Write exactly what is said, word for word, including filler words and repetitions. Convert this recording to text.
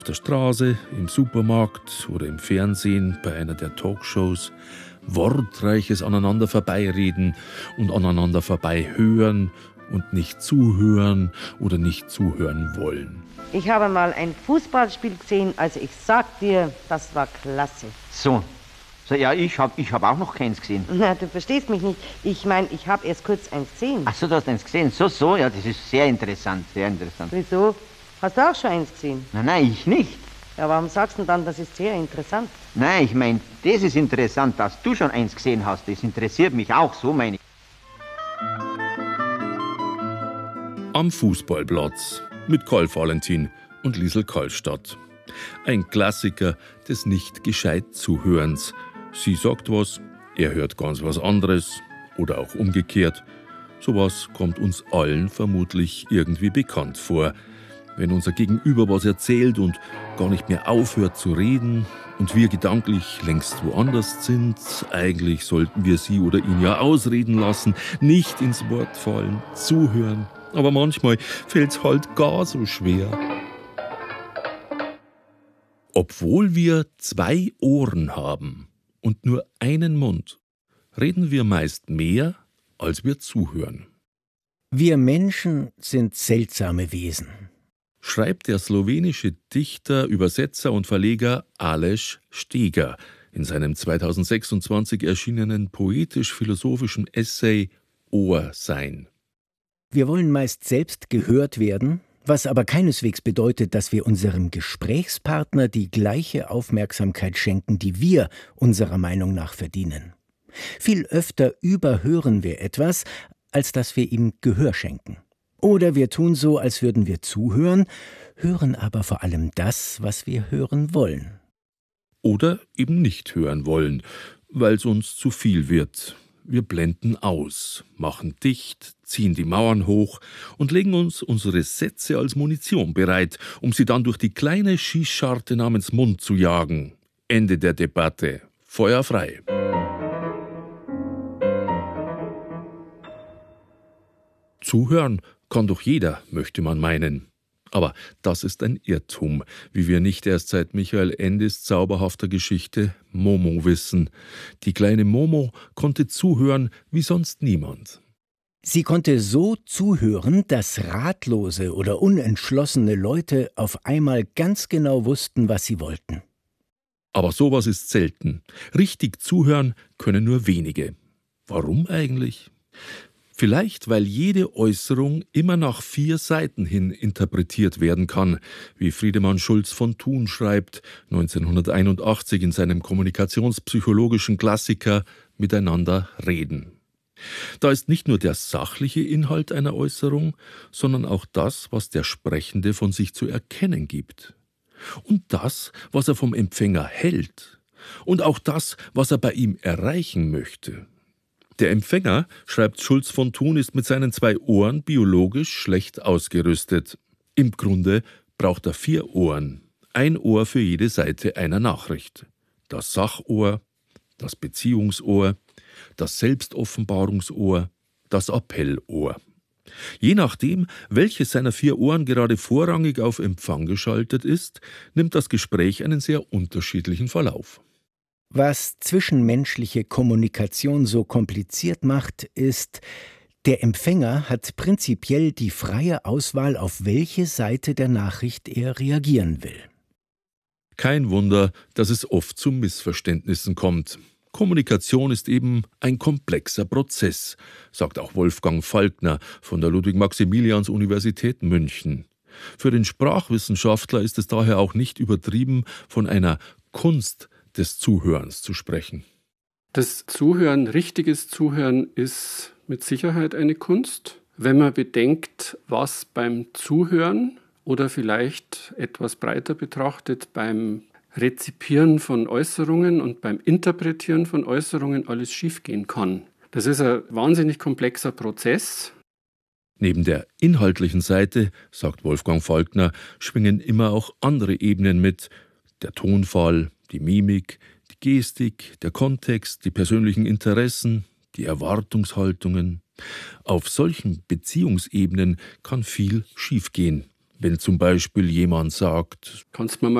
Auf der Straße, im Supermarkt oder im Fernsehen bei einer der Talkshows wortreiches aneinander vorbeireden und aneinander vorbeihören und nicht zuhören oder nicht zuhören wollen. Ich habe mal ein Fußballspiel gesehen, also ich sag dir, das war klasse. So, so ja, ich habe ich hab auch noch keins gesehen. Na, du verstehst mich nicht. Ich meine, ich habe erst kurz eins gesehen. Ach so, du hast eins gesehen. So, so, ja, das ist sehr interessant, sehr interessant. Wieso? Hast du auch schon eins gesehen? Nein, nein, ich nicht. Ja, warum sagst du dann, das ist sehr interessant? Nein, ich meine, das ist interessant, dass du schon eins gesehen hast. Das interessiert mich auch, so meine ich. Am Fußballplatz mit Karl Valentin und Liesl Karlstadt. Ein Klassiker des nicht gescheit Zuhörens. Sie sagt was, er hört ganz was anderes oder auch umgekehrt. Sowas kommt uns allen vermutlich irgendwie bekannt vor. Wenn unser Gegenüber was erzählt und gar nicht mehr aufhört zu reden und wir gedanklich längst woanders sind, eigentlich sollten wir sie oder ihn ja ausreden lassen, nicht ins Wort fallen, zuhören. Aber manchmal fällt's halt gar so schwer. Obwohl wir zwei Ohren haben und nur einen Mund, reden wir meist mehr, als wir zuhören. Wir Menschen sind seltsame Wesen, schreibt der slowenische Dichter, Übersetzer und Verleger Aleš Steger in seinem zweitausendsechsundzwanzig erschienenen poetisch-philosophischen Essay Ohr sein. Wir wollen meist selbst gehört werden, was aber keineswegs bedeutet, dass wir unserem Gesprächspartner die gleiche Aufmerksamkeit schenken, die wir unserer Meinung nach verdienen. Viel öfter überhören wir etwas, als dass wir ihm Gehör schenken. Oder wir tun so, als würden wir zuhören, hören aber vor allem das, was wir hören wollen. Oder eben nicht hören wollen, weil es uns zu viel wird. Wir blenden aus, machen dicht, ziehen die Mauern hoch und legen uns unsere Sätze als Munition bereit, um sie dann durch die kleine Schießscharte namens Mund zu jagen. Ende der Debatte. Feuer frei. Zuhören kann doch jeder, möchte man meinen. Aber das ist ein Irrtum, wie wir nicht erst seit Michael Endes zauberhafter Geschichte Momo wissen. Die kleine Momo konnte zuhören wie sonst niemand. Sie konnte so zuhören, dass ratlose oder unentschlossene Leute auf einmal ganz genau wussten, was sie wollten. Aber sowas ist selten. Richtig zuhören können nur wenige. Warum eigentlich? Vielleicht, weil jede Äußerung immer nach vier Seiten hin interpretiert werden kann, wie Friedemann Schulz von Thun schreibt, neunzehnhunderteinundachtzig in seinem kommunikationspsychologischen Klassiker Miteinander reden. Da ist nicht nur der sachliche Inhalt einer Äußerung, sondern auch das, was der Sprechende von sich zu erkennen gibt. Und das, was er vom Empfänger hält. Und auch das, was er bei ihm erreichen möchte. Der Empfänger, schreibt Schulz von Thun, ist mit seinen zwei Ohren biologisch schlecht ausgerüstet. Im Grunde braucht er vier Ohren. Ein Ohr für jede Seite einer Nachricht. Das Sachohr, das Beziehungsohr, das Selbstoffenbarungsohr, das Appellohr. Je nachdem, welches seiner vier Ohren gerade vorrangig auf Empfang geschaltet ist, nimmt das Gespräch einen sehr unterschiedlichen Verlauf. Was zwischenmenschliche Kommunikation so kompliziert macht, ist, der Empfänger hat prinzipiell die freie Auswahl, auf welche Seite der Nachricht er reagieren will. Kein Wunder, dass es oft zu Missverständnissen kommt. Kommunikation ist eben ein komplexer Prozess, sagt auch Wolfgang Falkner von der Ludwig-Maximilians-Universität München. Für den Sprachwissenschaftler ist es daher auch nicht übertrieben, von einer Kunst des Zuhörens zu sprechen. Das Zuhören, richtiges Zuhören ist mit Sicherheit eine Kunst. Wenn man bedenkt, was beim Zuhören oder vielleicht etwas breiter betrachtet beim Rezipieren von Äußerungen und beim Interpretieren von Äußerungen alles schiefgehen kann. Das ist ein wahnsinnig komplexer Prozess. Neben der inhaltlichen Seite, sagt Wolfgang Falkner, schwingen immer auch andere Ebenen mit. Der Tonfall, die Mimik, die Gestik, der Kontext, die persönlichen Interessen, die Erwartungshaltungen. Auf solchen Beziehungsebenen kann viel schiefgehen, Wenn zum Beispiel jemand sagt: Kannst du mir mal